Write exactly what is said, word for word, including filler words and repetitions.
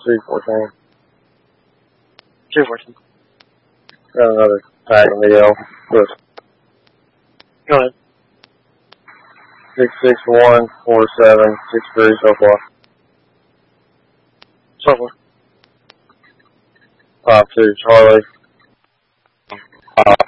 two fourteen. two fourteen. Got another pack in the L. Look. Go ahead. six six one four seven six three so far. So far. five two Charlie. five